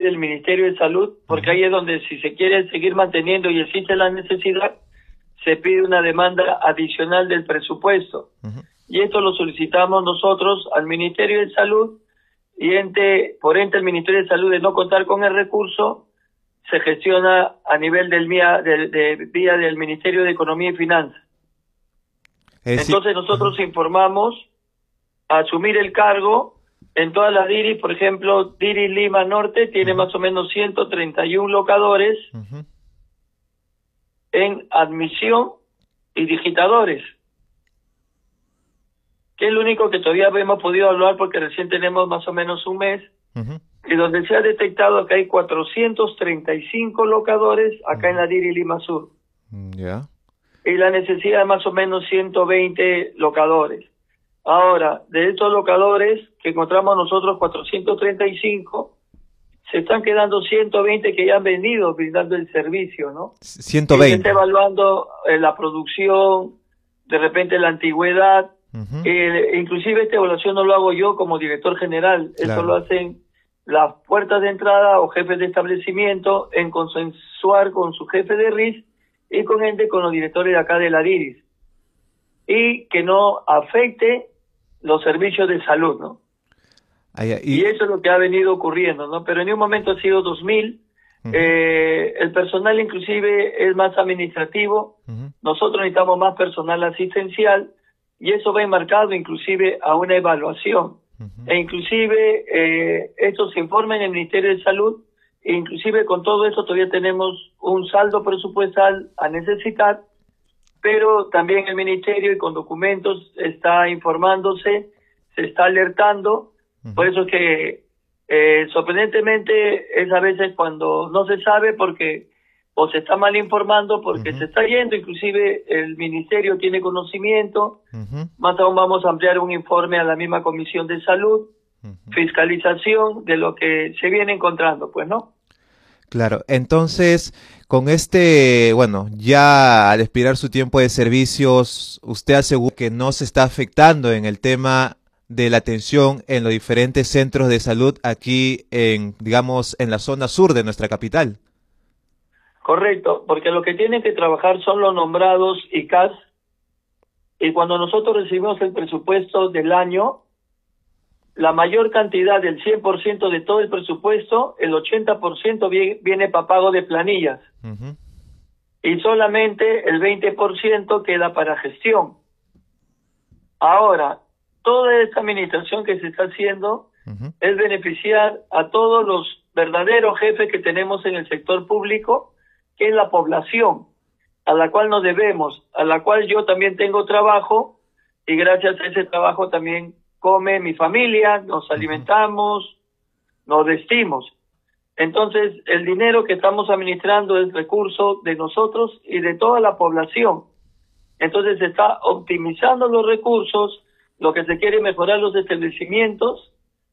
del Ministerio de Salud, porque ahí es donde si se quiere seguir manteniendo y existe la necesidad, se pide una demanda adicional del presupuesto. Y esto lo solicitamos nosotros al Ministerio de Salud y por ente el Ministerio de Salud de no contar con el recurso, se gestiona a nivel vía del Ministerio de Economía y Finanzas. Entonces nosotros informamos a asumir el cargo en todas las DIRI. Por ejemplo, DIRI Lima Norte tiene más o menos 131 locadores en admisión y digitadores, que es lo único que todavía hemos podido hablar porque recién tenemos más o menos un mes, y donde se ha detectado que hay 435 locadores acá en la DIRI Lima Sur. Y la necesidad de más o menos 120 locadores. Ahora, de estos locadores que encontramos nosotros 435, se están quedando 120 que ya han venido brindando el servicio, ¿no? 120. Y se está evaluando la producción, de repente la antigüedad. Inclusive esta evaluación no lo hago yo como director general, eso lo hacen las puertas de entrada o jefes de establecimiento en consensuar con su jefe de RIS y con los directores de acá de la DIRIS, y que no afecte los servicios de salud, ¿no? Y eso es lo que ha venido ocurriendo, ¿no? Pero en un momento ha sido 2000, el personal inclusive es más administrativo, nosotros necesitamos más personal asistencial, y eso va enmarcado inclusive a una evaluación, e inclusive esto se informa en el Ministerio de Salud, e inclusive con todo eso todavía tenemos un saldo presupuestal a necesitar, pero también el Ministerio y con documentos está informándose, se está alertando. Por eso que sorprendentemente es a veces cuando no se sabe porque o se está mal informando porque se está yendo, inclusive el Ministerio tiene conocimiento, más aún vamos a ampliar un informe a la misma Comisión de Salud, fiscalización de lo que se viene encontrando, pues, ¿no? Claro, entonces, con ya al expirar su tiempo de servicios, usted asegura que no se está afectando en el tema de la atención en los diferentes centros de salud aquí digamos, en la zona sur de nuestra capital. Correcto, porque lo que tienen que trabajar son los nombrados ICAS, y cuando nosotros recibimos el presupuesto del año, la mayor cantidad del 100% de todo el presupuesto, el 80% viene para pago de planillas, y solamente el 20% queda para gestión. Ahora, toda esta administración que se está haciendo es beneficiar a todos los verdaderos jefes que tenemos en el sector público, que es la población, a la cual nos debemos, a la cual yo también tengo trabajo, y gracias a ese trabajo también come mi familia, nos alimentamos, nos vestimos. Entonces, el dinero que estamos administrando es recurso de nosotros y de toda la población. Entonces, se está optimizando los recursos, lo que se quiere es mejorar los establecimientos,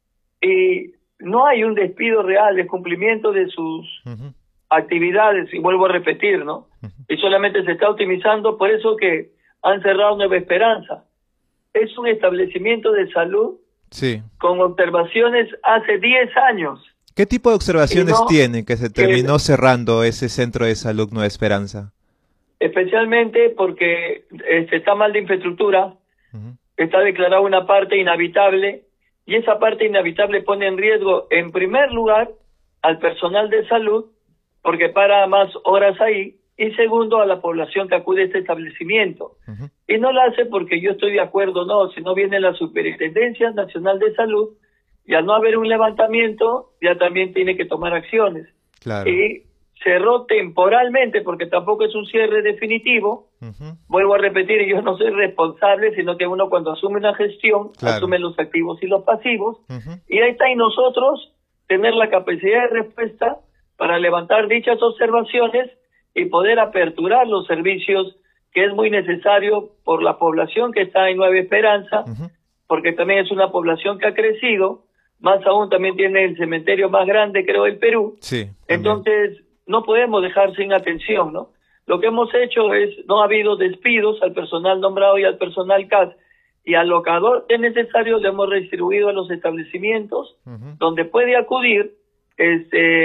y no hay un despido real, es cumplimiento de sus actividades, y vuelvo a repetir, ¿no? Y solamente se está optimizando, por eso que han cerrado Nueva Esperanza. Es un establecimiento de salud con observaciones hace 10 años. ¿Qué tipo de observaciones tienen que se terminó cerrando ese centro de salud Nueva Esperanza? Especialmente porque está mal de infraestructura, está declarada una parte inhabitable, y esa parte inhabitable pone en riesgo, en primer lugar, al personal de salud, porque para más horas ahí, y segundo, a la población que acude a este establecimiento. Y no lo hace porque yo estoy de acuerdo, no, sino viene la Superintendencia Nacional de Salud, y al no haber un levantamiento, ya también tiene que tomar acciones. Y cerró temporalmente, porque tampoco es un cierre definitivo. Vuelvo a repetir, yo no soy responsable, sino que uno cuando asume una gestión, asume los activos y los pasivos, y ahí está, y nosotros tener la capacidad de respuesta para levantar dichas observaciones y poder aperturar los servicios, que es muy necesario por la población que está en Nueva Esperanza, porque también es una población que ha crecido, más aún también tiene el cementerio más grande, creo, del Perú. Entonces, no podemos dejar sin atención, ¿no? Lo que hemos hecho es, no ha habido despidos al personal nombrado y al personal CAS, y al locador que es necesario le hemos redistribuido a los establecimientos donde puede acudir